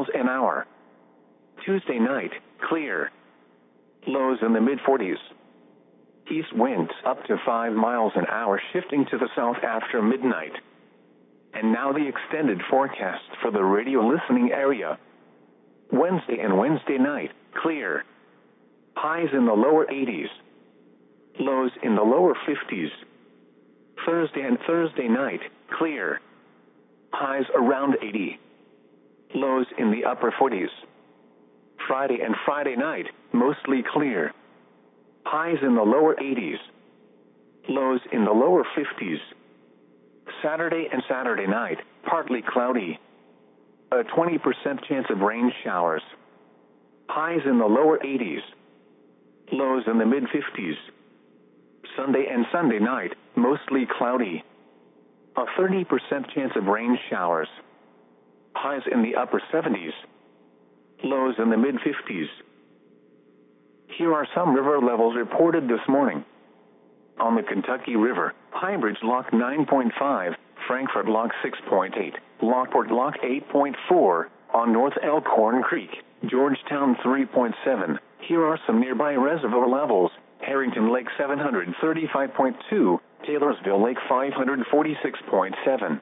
miles an hour. Tuesday night, clear. Lows in the mid-40s. East winds up to 5 miles an hour, shifting to the south after midnight. And now the extended forecast for the radio listening area. Wednesday and Wednesday night, clear. Highs in the lower 80s. Lows in the lower 50s. Thursday and Thursday night, clear. Highs around 80. Lows in the upper 40s. Friday and Friday night, mostly clear. Highs in the lower 80s. Lows in the lower 50s. Saturday and Saturday night, partly cloudy. A 20% chance of rain showers. Highs in the lower 80s. Lows in the mid-50s. Sunday and Sunday night, mostly cloudy. A 30% chance of rain showers. Highs in the upper 70s. Lows in the mid-50s. Here are some river levels reported this morning. On the Kentucky River, Highbridge Lock 9.5, Frankfort Lock 6.8, Lockport Lock 8.4, on North Elkhorn Creek, Georgetown 3.7. Here are some nearby reservoir levels. Harrington Lake 735.2, Taylorsville Lake 546.7.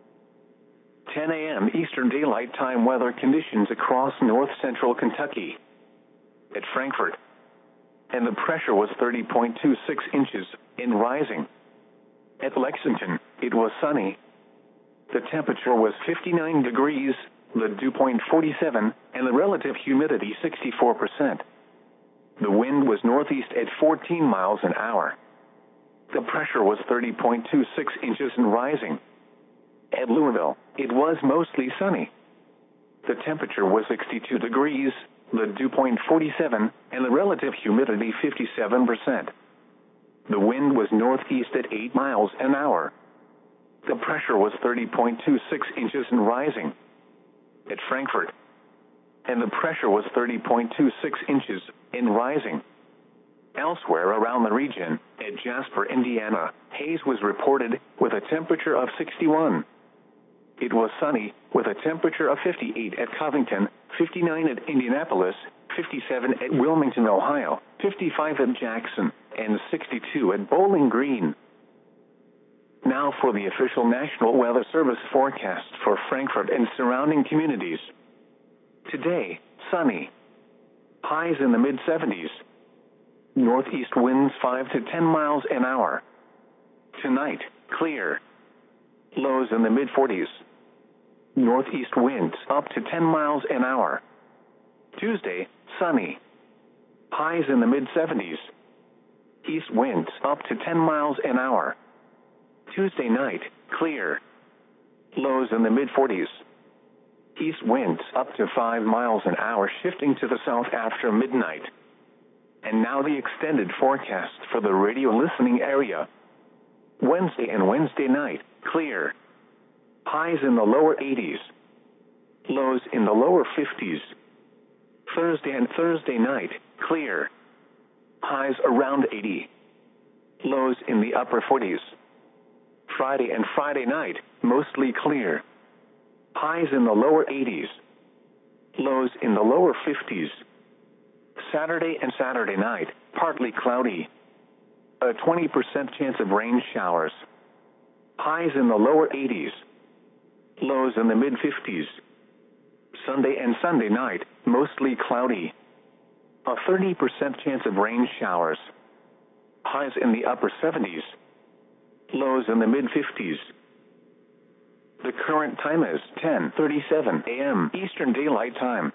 10 a.m. Eastern Daylight Time weather conditions across north central Kentucky. At Frankfort, and the pressure was 30.26 inches, in rising. At Lexington, it was sunny. The temperature was 59 degrees, the dew point 47, and the relative humidity 64%. The wind was northeast at 14 miles an hour. The pressure was 30.26 inches and rising. At Louisville, it was mostly sunny. The temperature was 62 degrees, the dew point 47, and the relative humidity 57%. The wind was northeast at 8 miles an hour. The pressure was 30.26 inches and rising. At Frankfort, and the pressure was 30.26 inches and rising. Elsewhere around the region, at Jasper, Indiana, haze was reported with a temperature of 61. It was sunny with a temperature of 58 at Covington, 59 at Indianapolis, 57 at Wilmington, Ohio, 55 at Jackson, and 62 at Bowling Green. Now for the official National Weather Service forecast for Frankfort and surrounding communities. Today, sunny. Highs in the mid-70s. Northeast winds 5 to 10 miles an hour. Tonight, clear. Lows in the mid-40s. Northeast winds up to 10 miles an hour. Tuesday, sunny. Highs in the mid-70s. East winds up to 10 miles an hour. Tuesday night, clear. Lows in the mid-40s. East winds up to 5 miles an hour, shifting to the south after midnight. And now the extended forecast for the radio listening area. Wednesday and Wednesday night, clear. Highs in the lower 80s. Lows in the lower 50s. Thursday and Thursday night, clear. Highs around 80. Lows in the upper 40s. Friday and Friday night, mostly clear. Highs in the lower 80s. Lows in the lower 50s. Saturday and Saturday night, partly cloudy. A 20% chance of rain showers. Highs in the lower 80s. Lows in the mid-50s. Sunday and Sunday night, mostly cloudy. A 30% chance of rain showers. Highs in the upper 70s. Lows in the mid-50s. The current time is 10:37 a.m. Eastern Daylight Time.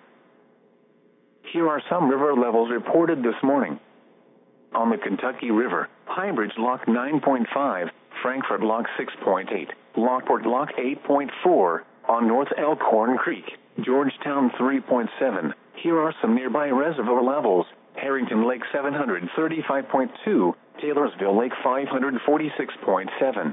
Here are some river levels reported this morning. On the Kentucky River, Highbridge Lock 9.5, Frankfort Lock 6.8, Lockport Lock 8.4, on North Elkhorn Creek, Georgetown 3.7. Here are some nearby reservoir levels. Harrington Lake 735.2, Taylorsville Lake 546.7.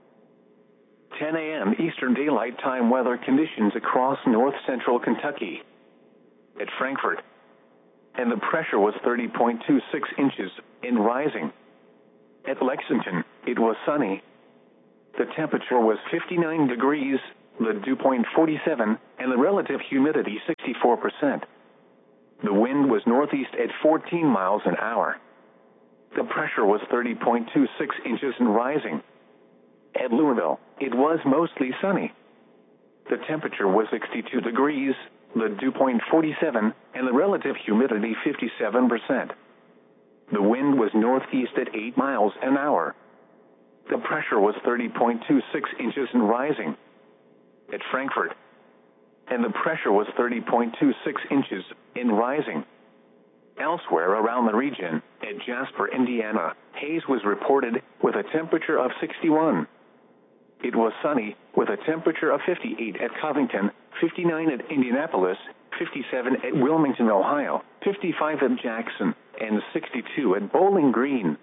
10 a.m. Eastern Daylight Time weather conditions across north central Kentucky. At Frankfort, and the pressure was 30.26 inches, and rising. At Lexington, it was sunny. The temperature was 59 degrees, the dew point 47, and the relative humidity 64%. The wind was northeast at 14 miles an hour. The pressure was 30.26 inches and rising. At Louisville, it was mostly sunny. The temperature was 62 degrees, the dew point 47, and the relative humidity 57%. The wind was northeast at 8 miles an hour. The pressure was 30.26 inches and rising. At Frankfort, and the pressure was 30.26 inches and rising. Elsewhere around the region, at Jasper, Indiana, haze was reported with a temperature of 61. It was sunny with a temperature of 58 at Covington, 59 at Indianapolis, 57 at Wilmington, Ohio, 55 at Jackson, and 62 at Bowling Green.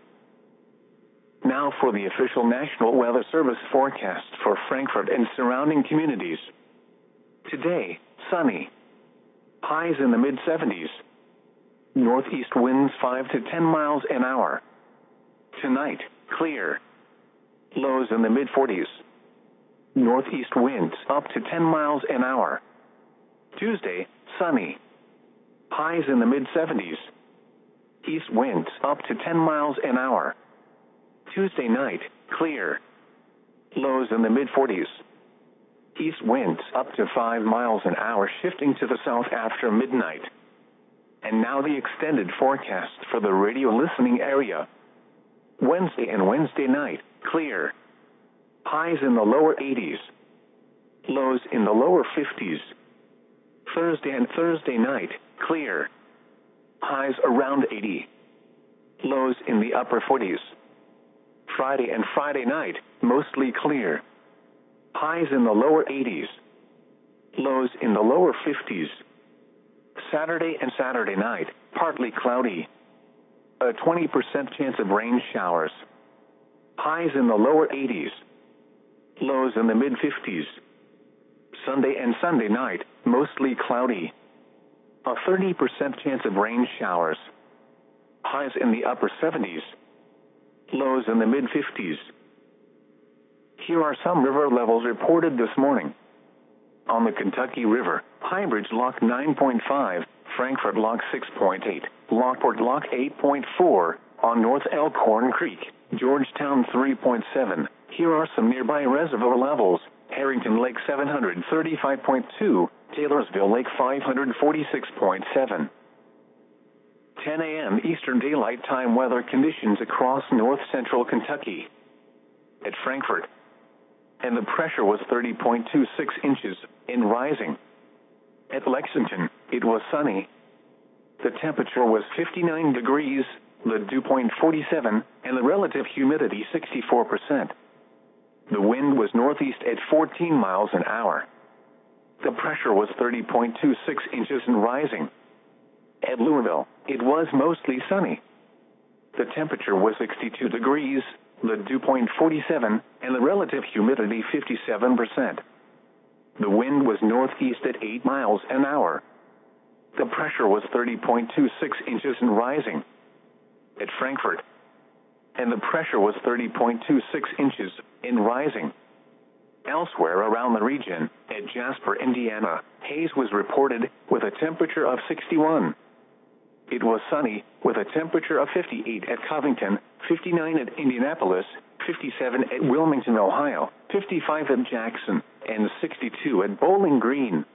Now for the official National Weather Service forecast for Frankfort and surrounding communities. Today, sunny. Highs in the mid-70s. Northeast winds 5 to 10 miles an hour. Tonight, clear. Lows in the mid-40s. Northeast winds up to 10 miles an hour. Tuesday, sunny. Highs in the mid-70s. East winds up to 10 miles an hour. Tuesday night, clear. Lows in the mid-40s. East winds up to 5 miles an hour, shifting to the south after midnight. And now the extended forecast for the radio listening area. Wednesday and Wednesday night, clear. Highs in the lower 80s. Lows in the lower 50s. Thursday and Thursday night, clear. Highs around 80. Lows in the upper 40s. Friday and Friday night, mostly clear. Highs in the lower 80s. Lows in the lower 50s. Saturday and Saturday night, partly cloudy. A 20% chance of rain showers. Highs in the lower 80s. Lows in the mid-50s. Sunday and Sunday night, mostly cloudy. A 30% chance of rain showers. Highs in the upper 70s. Lows in the mid-50s. Here are some river levels reported this morning. On the Kentucky River, High Bridge Lock 9.5, Frankfort Lock 6.8, Lockport Lock 8.4, on North Elkhorn Creek, Georgetown 3.7. Here are some nearby reservoir levels. Harrington Lake 735.2, Taylorsville Lake 546.7. 10 a.m. Eastern Daylight Time weather conditions across north central Kentucky. At Frankfort, and the pressure was 30.26 inches and rising. At Lexington, it was sunny. The temperature was 59 degrees, the dew point 47, and the relative humidity 64%. The wind was northeast at 14 miles an hour. The pressure was 30.26 inches and rising. At Louisville, it was mostly sunny. The temperature was 62 degrees, the dew point 47, and the relative humidity 57%. The wind was northeast at 8 miles an hour. The pressure was 30.26 inches and rising. At Frankfort, and the pressure was 30.26 inches and rising. Elsewhere around the region, at Jasper, Indiana, haze was reported with a temperature of 61. It was sunny with a temperature of 58 at Covington, 59 at Indianapolis, 57 at Wilmington, Ohio, 55 at Jackson, and 62 at Bowling Green.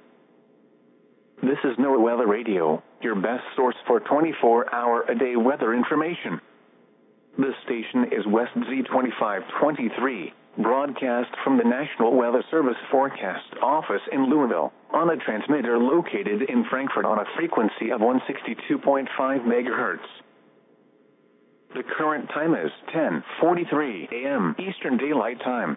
This is NOAA Weather Radio, your best source for 24-hour-a-day weather information. This station is West Z2523, broadcast from the National Weather Service Forecast Office in Louisville, on a transmitter located in Frankfort on a frequency of 162.5 megahertz. The current time is 10:43 a.m. Eastern Daylight Time.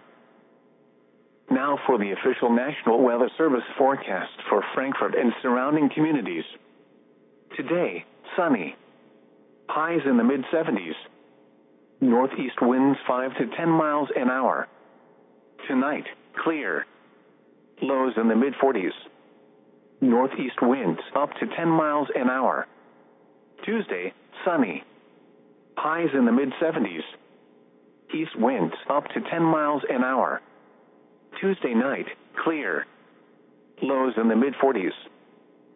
Now for the official National Weather Service forecast for Frankfort and surrounding communities. Today, sunny. Highs in the mid-70s. Northeast winds 5 to 10 miles an hour. Tonight, clear. Lows in the mid-40s. Northeast winds up to 10 miles an hour. Tuesday, sunny. Highs in the mid-70s. East winds up to 10 miles an hour. Tuesday night, clear. Lows in the mid 40s.